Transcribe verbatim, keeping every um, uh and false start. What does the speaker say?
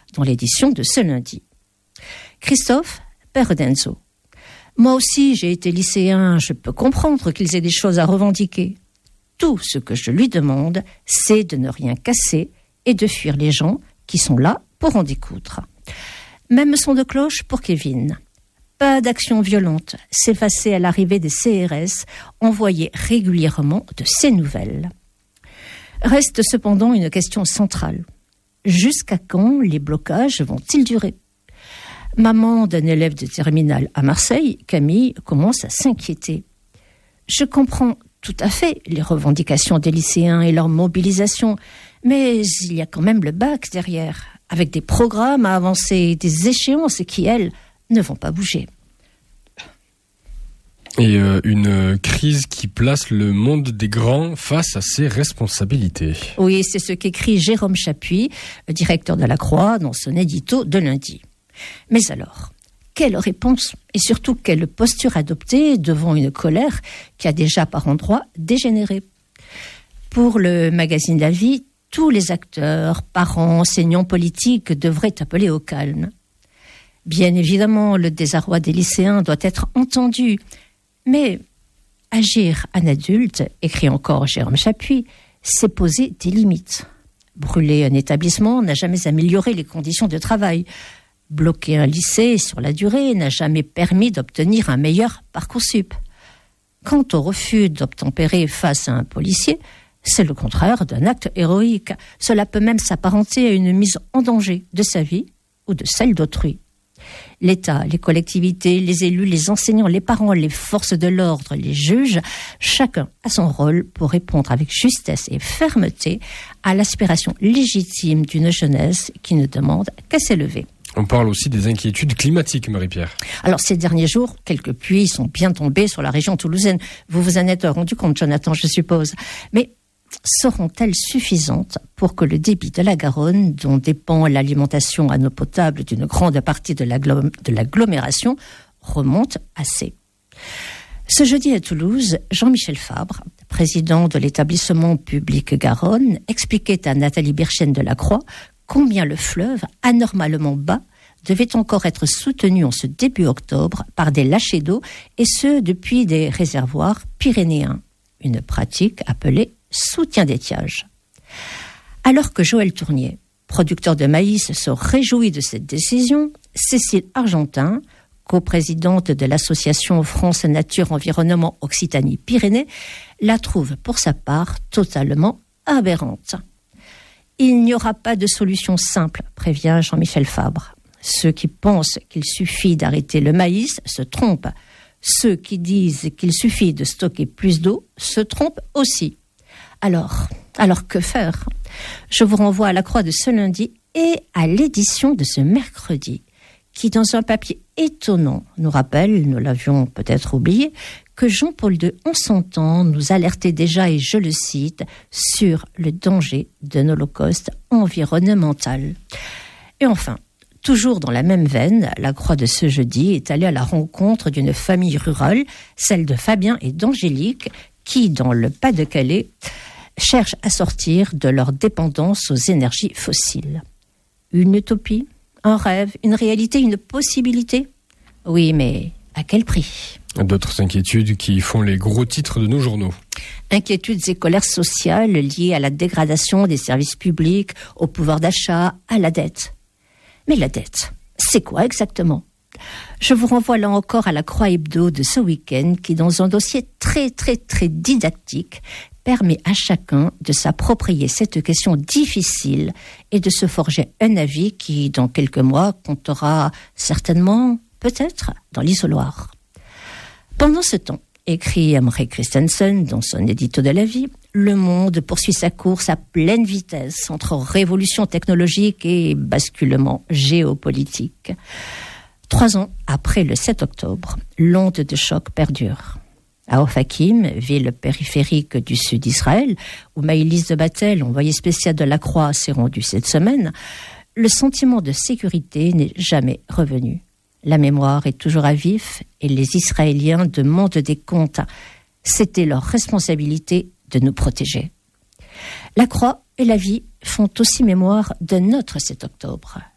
dans l'édition de ce lundi. Christophe Perdenzo. Moi aussi, j'ai été lycéen, je peux comprendre qu'ils aient des choses à revendiquer. Tout ce que je lui demande, c'est de ne rien casser et de fuir les gens qui sont là pour en découdre. Même son de cloche pour Kevin. Pas d'action violente, s'effacer à l'arrivée des C R S, envoyer régulièrement de ces nouvelles. Reste cependant une question centrale. Jusqu'à quand les blocages vont-ils durer ? Maman d'un élève de terminale à Marseille, Camille, commence à s'inquiéter. Je comprends tout à fait les revendications des lycéens et leur mobilisation, mais il y a quand même le bac derrière, avec des programmes à avancer, des échéances qui, elles, ne vont pas bouger. Et euh, une crise qui place le monde des grands face à ses responsabilités. Oui, c'est ce qu'écrit Jérôme Chapuis, directeur de la Croix, dans son édito de lundi. Mais alors, quelle réponse et surtout quelle posture adopter devant une colère qui a déjà par endroits dégénéré ? Pour le magazine La Vie, tous les acteurs, parents, enseignants, politiques devraient appeler au calme. Bien évidemment, le désarroi des lycéens doit être entendu, mais agir en adulte, écrit encore Jérôme Chapuis, c'est poser des limites. Brûler un établissement n'a jamais amélioré les conditions de travail. Bloquer un lycée sur la durée n'a jamais permis d'obtenir un meilleur Parcoursup. Quant au refus d'obtempérer face à un policier, c'est le contraire d'un acte héroïque. Cela peut même s'apparenter à une mise en danger de sa vie ou de celle d'autrui. L'État, les collectivités, les élus, les enseignants, les parents, les forces de l'ordre, les juges, chacun a son rôle pour répondre avec justesse et fermeté à l'aspiration légitime d'une jeunesse qui ne demande qu'à s'élever. On parle aussi des inquiétudes climatiques, Marie-Pierre. Alors, ces derniers jours, quelques pluies sont bien tombées sur la région toulousaine. Vous vous en êtes rendu compte, Jonathan, je suppose. Mais seront-elles suffisantes pour que le débit de la Garonne, dont dépend l'alimentation en eau potable d'une grande partie de, l'agglom- de l'agglomération, remonte assez ? Ce jeudi à Toulouse, Jean-Michel Fabre, président de l'établissement public Garonne, expliquait à Nathalie Birchen de la Croix combien le fleuve, anormalement bas, devait encore être soutenu en ce début octobre par des lâchers d'eau, et ce depuis des réservoirs pyrénéens, une pratique appelée soutien d'étiage. Alors que Joël Tournier, producteur de maïs, se réjouit de cette décision, Cécile Argentin, coprésidente de l'association France Nature Environnement Occitanie-Pyrénées, la trouve pour sa part totalement aberrante. Il n'y aura pas de solution simple, prévient Jean-Michel Fabre. Ceux qui pensent qu'il suffit d'arrêter le maïs se trompent. Ceux qui disent qu'il suffit de stocker plus d'eau se trompent aussi. Alors, alors que faire ? Je vous renvoie à la Croix de ce lundi et à l'édition de ce mercredi, qui, dans un papier étonnant, nous rappelle, nous l'avions peut-être oublié, que Jean-Paul deux, en son temps, nous alertait déjà, et je le cite, sur le danger d'un holocauste environnemental. Et enfin, toujours dans la même veine, la Croix de ce jeudi est allée à la rencontre d'une famille rurale, celle de Fabien et d'Angélique, qui, dans le Pas-de-Calais, cherchent à sortir de leur dépendance aux énergies fossiles. Une utopie ? Un rêve, une réalité, une possibilité ? Oui, mais à quel prix ? D'autres inquiétudes qui font les gros titres de nos journaux. Inquiétudes et colères sociales liées à la dégradation des services publics, au pouvoir d'achat, à la dette. Mais la dette, c'est quoi exactement ? Je vous renvoie là encore à la Croix Hebdo de ce week-end qui, dans un dossier très très très didactique, permet à chacun de s'approprier cette question difficile et de se forger un avis qui, dans quelques mois, comptera certainement, peut-être, dans l'isoloir. Pendant ce temps, écrit Amrei Christensen dans son édito de la vie, le monde poursuit sa course à pleine vitesse entre révolution technologique et basculement géopolitique. Trois ans après le sept octobre, l'onde de choc perdure. À Ofakim, ville périphérique du sud d'Israël, où Maëlys de Batel, envoyée spéciale de la Croix, s'est rendue cette semaine, le sentiment de sécurité n'est jamais revenu. La mémoire est toujours à vif et les Israéliens demandent des comptes. C'était leur responsabilité de nous protéger. La Croix et la vie font aussi mémoire de notre sept octobre.